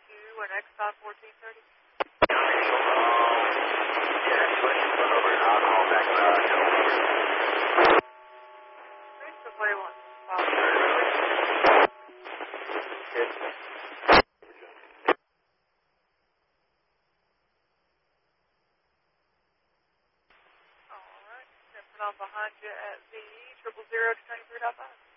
2 and X-Dot 1430. Yeah, switch, put over, I'll call back about Somebody wants to stop. Alright, jumping on behind you at VE 000 to 23.5.